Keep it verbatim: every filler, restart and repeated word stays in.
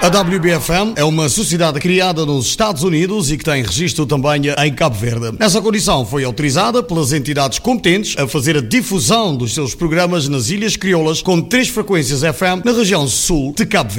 A W B F M é uma sociedade criada nos Estados Unidos e que tem registro também em Cabo Verde. Essa condição foi autorizada pelas entidades competentes a fazer a difusão dos seus programas nas Ilhas Crioulas com três frequências F M na região sul de Cabo Verde.